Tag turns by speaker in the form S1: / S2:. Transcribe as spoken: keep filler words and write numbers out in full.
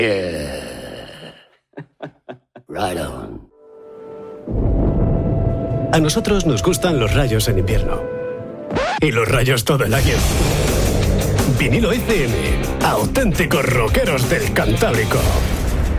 S1: Yeah. Right on.
S2: A nosotros nos gustan los rayos en invierno. Y los rayos todo el año. Vinilo F M, auténticos rockeros del Cantábrico.